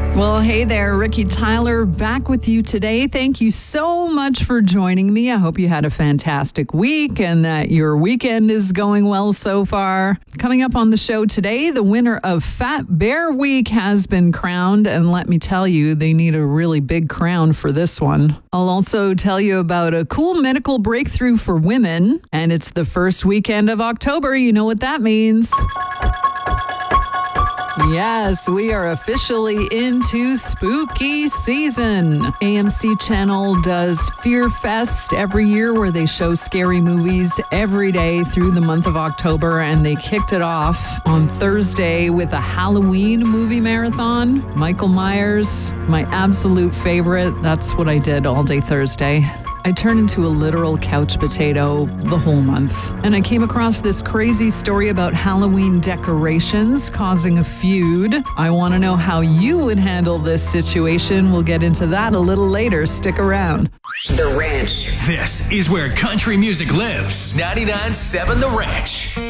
Well, hey there, Ricky Tyler back with you today. Thank you so much for joining me. I hope you had a fantastic week and that your weekend is going well so far. Coming up on the show today, the winner of Fat Bear Week has been crowned, and let me tell you, they need a really big crown for this one. I'll also tell you about a cool medical breakthrough for women, and it's the first weekend of October. You know what that means. Yes, we are officially into spooky season. AMC Channel does Fear Fest every year where they show scary movies every day through the month of October, and they kicked it off on Thursday with a Halloween movie marathon. Michael Myers, my absolute favorite. That's what I did all day Thursday. I turned into a literal couch potato the whole month. And I came across this crazy story about Halloween decorations causing a feud. I want to know how you would handle this situation. We'll get into that a little later. Stick around. The Ranch. This is where country music lives. 99.7 The Ranch.